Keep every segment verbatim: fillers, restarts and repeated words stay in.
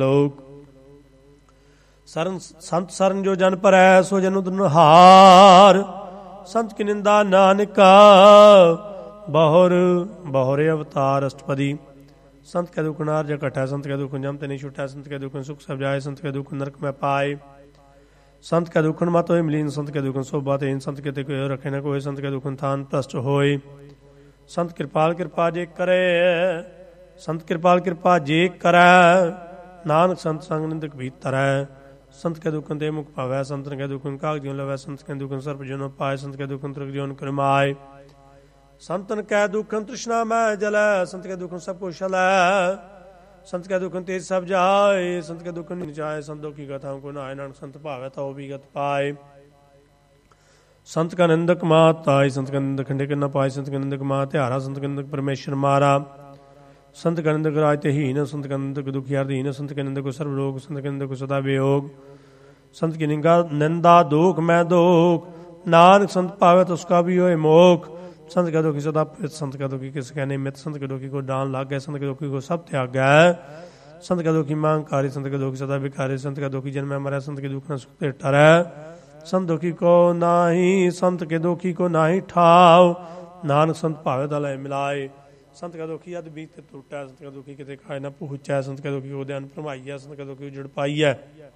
ਲੋਕ ਸਰਨ ਸੰਤ ਸਰਨ ਜੋ ਜਨ ਭਰੈ ਸੋ ਜਨ ਉਦਨਹਾਰ। ਸੰਤ ਕੀ ਨਿੰਦਾ ਨਾਨਕਾ ਬਹੁਰ ਬਹੁਰੇ ਅਵਤਾਰ ਅਸ਼ਟਪਦੀ। ਸੰਤ ਕੈ ਦੁਖ ਨਾਰ ਜ ਘਟੈ ਸੰਤ ਕੈ ਦੁਖ ਜਮ ਤੇ ਨਹੀਂ ਛੁਟੈ। ਸੰਤ ਕੈ ਦੁਖ ਸੁਖ ਸਭ ਜਾਏ ਸੰਤ ਕੈ ਦੁਖ ਨਰਕ ਮੈਂ ਪਾਏ। ਸੰਤ ਕੈ ਦੁਖਨ ਮਤ ਹੋਏ ਮਿਲੀਨ ਸੰਤ ਕੈ ਦੁਖਨ ਸੋਭਾ ਤੇਨ। ਸੰਤ ਕੇ ਤੇ ਕੋਈ ਰਖੇ ਨਾ ਕੋਈ ਸੰਤ ਕੈ ਦੁਖਨ ਥਾਨ ਭ੍ਰਸ਼ਟ ਹੋਏ। ਸੰਤ ਕਿਰਪਾਲ ਕਿਰਪਾ ਜੇ ਕਰੇ ਸੰਤ ਕਿਰਪਾਲ ਕਿਰਪਾ ਜੇ ਕਰੈ। ਨਾਨਕ ਸੰਤ ਸੰਗ ਨਿੰਦਕ ਭੀਤਰੈ। ਸੰਤ ਕੈ ਦੁਖਨ ਤੇ ਮੁਖ ਭਾਵੈ ਸੰਤਨ ਕੈ ਦੁਖਨ ਕਾਗ ਜਿਉ ਲਵੈ। ਸੰਤ ਕੈ ਦੁਖਨ ਸਰਬ ਜਨੋ ਪਾਏ ਸੰਤ ਕੈ ਦੁਖਨ ਤ੍ਰਿਗ ਜਿਉਨ ਕਰਮਾਏ। ਸੰਤਨ ਕੈ ਦੁਖਨ ਤ੍ਰਿਸ਼ਨਾ ਮੈਂ ਜਲੈ ਸੰਤ ਕੈ ਦੁਖਨ ਸਭ ਕੁਛ ਛਲੈ। ਸੰਤ ਕੈ ਦੁਖਨ ਤੇਜ ਸਭ ਜਾਏ ਸੰਤ ਕੈ ਦੁਖਨ ਨਿਚਾਏ। ਸੰਤ ਦੁਖੀ ਕਥਾ ਕੋ ਨਾਏ ਨਾਨਕ ਸੰਤ ਭਾਵੈ ਤਉ ਵਿਗਤ ਪਾਏ। ਸੰਤ ਕਾ ਨਿੰਦਕ ਮਾਤ ਤਾਈ ਸੰਤ ਕਾ ਨਿੰਦਕ ਖੰਡੇ ਕਰ ਨਾ ਪਾਏ। ਸੰਤ ਕਾ ਨਿੰਦਕ ਮਾਤ ਧਿਆਰਾ ਸੰਤ ਕਾ ਨਿੰਦਕ ਪਰਮੇਸ਼ਰ ਮਾਰਾ। ਸੰਤ ਕਾ ਨਿੰਦਕ ਰਾਜ ਤੇ ਹੀਨ ਸੰਤ ਕਾ ਨਿੰਦਕ ਦੁਖੀਆਰ ਦੀਨ। ਸੰਤ ਕਾ ਨਿੰਦਕ ਸਰਬ ਰੋਗ ਸੰਤ ਕਾ ਨਿੰਦਕ ਸਦਾ ਵਿਯੋਗ। ਸੰਤ ਕੀ ਨਿੰਗਾ ਨਿੰਦਾ ਦੋਖ ਮੈਂ ਦੋਖ ਨਾਨਕ ਸੰਤ ਭਾਵੈ ਤੋ ਉਸਕਾ ਵੀ ਹੋਏ ਮੋਖ। ਸੰਤ ਕੈ ਦੁਖੀ ਸਦਾ ਪ੍ਰਿਤ ਸੰਤ ਕੈ ਦੁਖੀ ਕਿਸ ਕੈ ਨਿਮਿਤ। ਸੰਤ ਕੈ ਦੁਖੀ ਕੋ ਡਾਨ ਲਾਗੈ ਸੰਤ ਕੈ ਦੁਖੀ ਕੋ ਸਭ ਤਿਆਗੈ। ਸੰਤ ਕੈ ਦੁਖੀ ਮਾਂਗਕਾਰੀ ਸੰਤ ਕੈ ਦੁਖੀ ਸਦਾ ਵਿਕਾਰੀ। ਸੰਤ ਕੈ ਦੁਖੀ ਜਨਮੈ ਮਰੈ ਸੰਤ ਕੇ ਦੁਖ ਨ ਸੁਖ ਤੇ ਟਰੈ। ਸੰਤ ਦੁਖੀ ਕੋ ਨਾਹੀ ਸੰਤ ਕੇ ਦੁਖੀ ਕੋ ਨਾਹੀ ਠਾਉ। ਨਾਨਕ ਸੰਤ ਭਾਵੇ ਦਾ ਲੈ ਮਿਲਾਏ। ਸੰਤ ਕੈ ਦੁਖੀ ਅਦ ਬੀਤ ਤੇ ਟੁੱਟੈ ਸੰਤ ਕੈ ਦੁਖੀ ਕਿਤੇ ਖਾਏ ਨਾ ਪਹੁੰਚੈ। ਸੰਤ ਕੈ ਦੁਖੀ ਉਹਦੇ ਅਨ ਭਰਮਾਈਐ ਸੰਤ ਕੈ ਦੁਖੀ ਉਜੜ ਪਾਈਐ।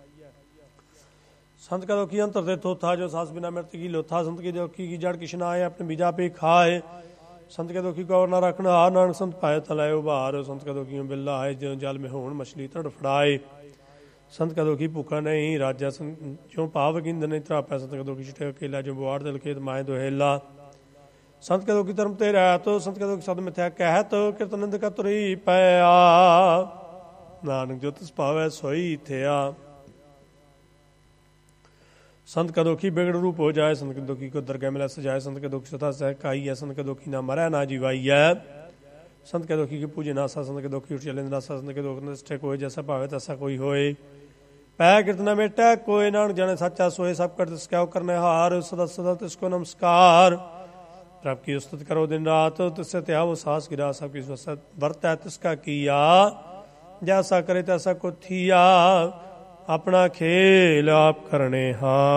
ਸੰਤ ਕੈ ਦੁਖੀ ਅੰਤਰ ਤੇ ਥੋਥਾ ਜੋ ਸਾਸ ਬਿਨਾ ਮਿਰਤ ਕੀ ਲੋਥਾ। ਸੰਤ ਕੀ ਦੁਖੀ ਕੀ ਜੜ ਕਿਛ ਨਾ ਆਏ ਆਪਣੇ ਬੀਜਾ ਪੇ ਖਾਏ। ਸੰਤ ਕੈ ਦੁਖੀ ਕੋ ਨਾ ਰੱਖਣ ਹਾਰ ਨਾਨਕ ਸੰਤ ਪਾਏ ਤਲਾਏ ਉਭਾਰ। ਸੰਤ ਕੈ ਦੁਖੀ ਬਿੱਲਾ ਆਏ ਜਿਉ ਜਲ ਮੇ ਹੋਣ ਮਛਲੀ ਤੜ ਫੜਾਏ। ਸੰਤ ਕੈ ਦੁਖੀ ਭੁੱਖਾ ਨਹੀਂ ਰਾਜਾ ਜਿਉ ਭਾਵ ਗਿੰਦ ਨਹੀਂ ਤਰਾਪੈ। ਸੰਤ ਕੈ ਦੁਖੀ ਛਿਟੇ ਅਕੇਲਾ ਜੋ ਬੁਆੜ ਦਿਲ ਖੇਤ ਮਾਏ ਦੁਹੇਲਾ। ਸੰਤ ਕੈ ਦੁਖੀ ਧਰਮ ਤੇ ਰਹਿਤ ਸੰਤ ਕੈ ਦੁਖੀ ਸਦ ਮਿਥਿਆ ਕਹਿਤ। ਕਿਰਤ ਨਿੰਦਕ ਤੁਰੀ ਪਿਆ ਨਾਨਕ ਜੋ ਤਿਸ ਭਾਵੈ ਸੋਈ ਥਿਆ। ਸੰਤ ਕੈ ਦੁਖੀ ਬਿਗੜ ਰੂਪ ਹੋ ਜਾਏ ਸੰਤ ਕੈ ਦੁਖੀ ਕੋ ਦਰਗਹਿ ਮਿਲੈ ਸਜਾਏ। ਸੰਤ ਕੈ ਦੁਖੀ ਸਦਾ ਸਹਿ ਕਾਈਐ ਸੰਤ ਕੈ ਦੁਖੀ ਨਾ ਮਰੈ ਨਾ ਜੀਵਾਈਐ। ਸੰਤ ਕੈ ਦੁਖੀ ਕੀ ਪੂਜੇ ਨਾਸਾ ਸੰਤ ਕੈ ਦੁਖੀ ਉਠ ਚਲੇ ਨਾਸਾ। ਸੰਤ ਕੈ ਦੁਖ ਨਿਸ਼ਠੇ ਕੋਈ ਜੈਸਾ ਭਾਵੇ ਤੈਸਾ ਕੋਈ ਹੋਏ। ਪੈ ਕਿਰਤ ਨ ਮੇਟੈ ਕੋਈ ਨਾਨਕ ਜਾਣੇ ਸੱਚਾ ਸੋਏ। ਸਭ ਕਰ ਤਿਸ ਕੈ ਕਰਨੇ ਹਾਰ ਸਦਾ ਸਦਾ ਤਿਸ ਕੋ ਨਮਸਕਾਰ। ਪ੍ਰਭ ਕੀ ਉਸਤਤ ਕਰੋ ਦਿਨ ਰਾਤ ਤਿਸ ਧਿਆਵੋ ਸਾਸ ਗਿਰਾ। ਸਭ ਕੀ ਵਸਤ ਵਰਤੈ ਤਿਸ ਕਾ ਕੀਆ। ਜੈਸਾ ਕਰੇ ਤੈਸਾ ਕੋ ਥੀਆ। ਆਪਣਾ ਖੇਲ ਆਪ ਕਰਨੇ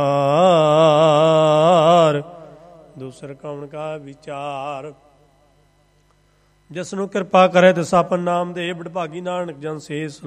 ਹਾਰ ਦੂਸਰ ਕੌਣ ਕਾ ਵਿਚਾਰ। ਜਿਸ ਨੂੰ ਕਿਰਪਾ ਕਰੇ ਤਿਸ ਆਪਨ ਨਾਮ ਦੇ ਬਡਭਾਗੀ ਨਾਨਕ ਜਨ ਸੇ